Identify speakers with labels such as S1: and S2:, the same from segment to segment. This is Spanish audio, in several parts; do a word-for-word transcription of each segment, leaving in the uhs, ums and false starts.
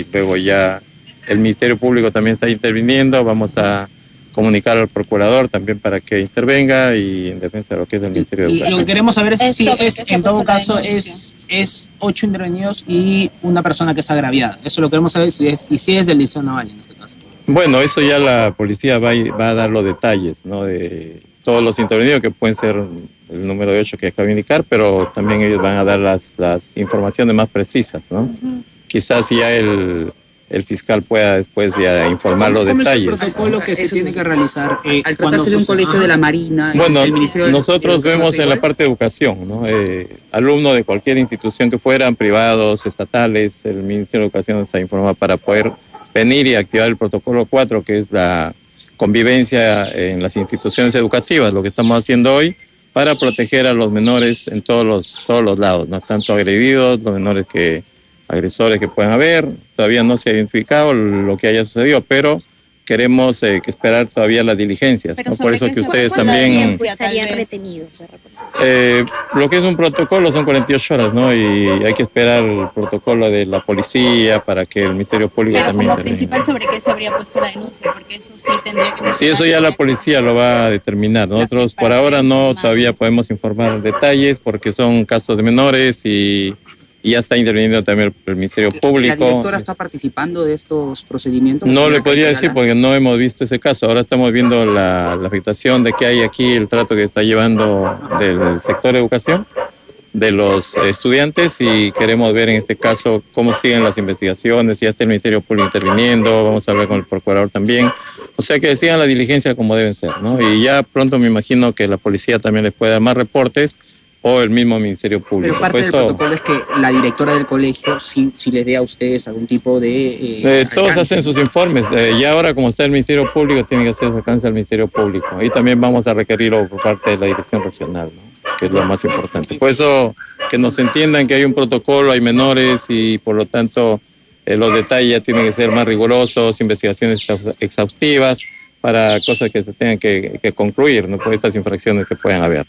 S1: y luego ya el Ministerio Público también está interviniendo. Vamos a comunicar al procurador también para que intervenga y en defensa de lo que es el Ministerio de Educación.
S2: Lo que queremos saber es si
S3: Eso,
S2: es,
S3: esa
S2: en todo
S3: persona
S2: caso
S3: denunció.
S2: es, es ocho intervenidos y una persona que es agraviada. Eso lo queremos saber si es, y si es del Liceo Naval en este caso.
S1: Bueno, eso ya la policía va a, va a dar los detalles, ¿no? De todos los intervenidos, que pueden ser el número de ocho que acabo de indicar, pero también ellos van a dar las, las informaciones más precisas, ¿no? Uh-huh. Quizás ya el, el fiscal pueda después ya informar los detalles.
S2: ¿Cómo es el protocolo que se
S4: Eso
S2: tiene que realizar? Eh,
S4: al tratarse de un colegio de la Marina.
S1: Bueno,
S4: el Ministerio
S1: nosotros
S4: de
S1: vemos en la parte de educación, ¿no? Eh, alumnos de cualquier institución que fueran, privados, estatales, el Ministerio de Educación está informado para poder venir y activar el protocolo cuatro, que es la convivencia en las instituciones educativas, lo que estamos haciendo hoy, para proteger a los menores en todos los, todos los lados, ¿no? Tanto agredidos, los menores que agresores que puedan haber. Todavía no se ha identificado lo que haya sucedido, pero queremos eh, que esperar todavía las diligencias, ¿no? Por eso que ustedes también...
S3: estarían retenidos.
S1: Eh, lo que es un protocolo son cuarenta y ocho horas, ¿no? Y hay que esperar el protocolo de la policía para que el Ministerio Público
S3: Pero
S1: también...
S3: como principal, ¿sobre qué se habría puesto la denuncia? Porque eso sí tendría que...
S1: Sí, eso ya la policía lo va a determinar. Nosotros por ahora no todavía podemos informar detalles porque son casos de menores y... y ya está interviniendo también el Ministerio Público.
S4: ¿La directora está participando de estos procedimientos?
S1: No le podría decir porque no hemos visto ese caso. Ahora estamos viendo la, la afectación de que hay aquí, el trato que está llevando del sector de educación, de los estudiantes, y queremos ver en este caso cómo siguen las investigaciones, ya está el Ministerio Público interviniendo, vamos a hablar con el procurador también. O sea, que sigan la diligencia como deben ser, ¿no? Y ya pronto me imagino que la policía también les puede dar más reportes, o el mismo Ministerio Público.
S4: Pero parte
S1: pues
S4: del
S1: eso,
S4: protocolo es que la directora del colegio sí, sí les dé a ustedes algún tipo de... Eh,
S1: eh, todos hacen sus informes. Eh, y ahora, como está el Ministerio Público, tiene que hacer su alcance al Ministerio Público. Y también vamos a requerirlo por parte de la Dirección Regional, ¿no? Que es lo más importante. Por eso, que nos entiendan que hay un protocolo, hay menores y por lo tanto eh, los detalles ya tienen que ser más rigurosos, investigaciones exhaustivas para cosas que se tengan que, que concluir, ¿no? Por estas infracciones que puedan haber.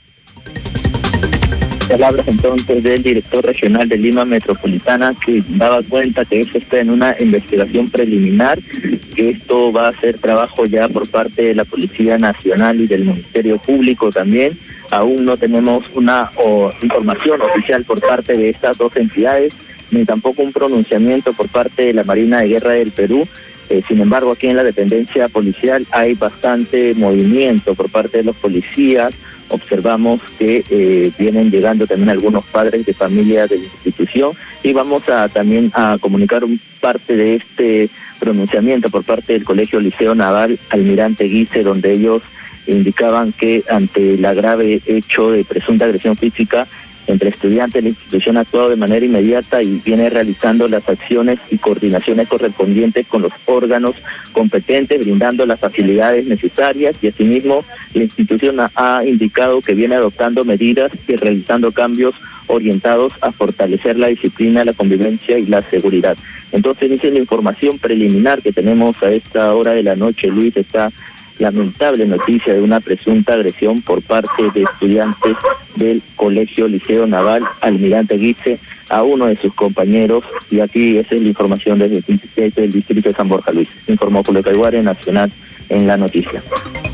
S5: Palabras entonces del director regional de Lima Metropolitana, que daba cuenta que esto está en una investigación preliminar, que esto va a ser trabajo ya por parte de la Policía Nacional y del Ministerio Público también. Aún no tenemos una o, información oficial por parte de estas dos entidades, ni tampoco un pronunciamiento por parte de la Marina de Guerra del Perú. Eh, sin embargo, aquí en la dependencia policial hay bastante movimiento por parte de los policías. Observamos que eh, vienen llegando también algunos padres de familia de la institución y vamos a también a comunicar un parte de este pronunciamiento por parte del Colegio Liceo Naval Almirante Guise, donde ellos indicaban que ante el grave hecho de presunta agresión física entre estudiantes, la institución ha actuado de manera inmediata y viene realizando las acciones y coordinaciones correspondientes con los órganos competentes, brindando las facilidades necesarias, y asimismo la institución ha, ha indicado que viene adoptando medidas y realizando cambios orientados a fortalecer la disciplina, la convivencia y la seguridad. Entonces, esa es la información preliminar que tenemos a esta hora de la noche, Luis. Esta lamentable noticia de una presunta agresión por parte de estudiantes del Colegio Liceo Naval Almirante Guise a uno de sus compañeros, y aquí esa es la información desde el distrito de San Borja, Luis. Informó Julio Caiguare, Nacional en la noticia.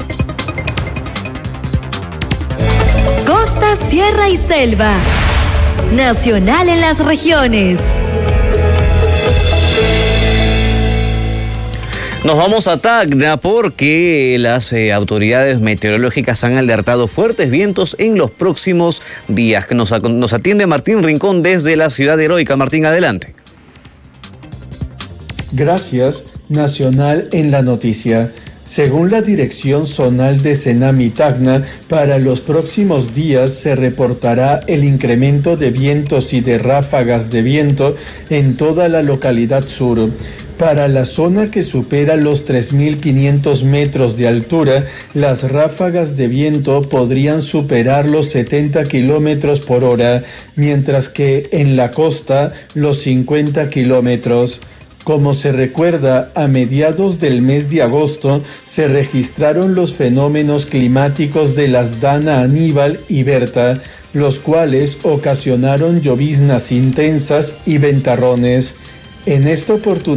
S6: Costa, Sierra y Selva. Nacional en las regiones.
S7: Nos vamos a Tacna porque las eh, autoridades meteorológicas han alertado fuertes vientos en los próximos días. Que nos, nos atiende Martín Rincón desde la ciudad heroica. Martín, adelante.
S8: Gracias, Nacional en la noticia. Según la Dirección Zonal de Senami Tacna, para los próximos días se reportará el incremento de vientos y de ráfagas de viento en toda la localidad sur. Para la zona que supera los tres mil quinientos metros de altura, las ráfagas de viento podrían superar los setenta kilómetros por hora, mientras que en la costa los cincuenta kilómetros. Como se recuerda, a mediados del mes de agosto se registraron los fenómenos climáticos de las Dana Aníbal y Berta, los cuales ocasionaron lloviznas intensas y ventarrones. En esta oportunidad,